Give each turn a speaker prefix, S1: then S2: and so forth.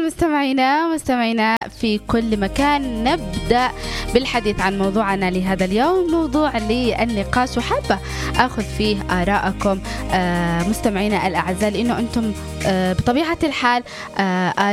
S1: مستمعينا في كل مكان، نبدأ بالحديث عن موضوعنا لهذا اليوم، موضوع للنقاش، وحابة أخذ فيه آراءكم مستمعينا الأعزاء، لأنه أنتم بطبيعة الحال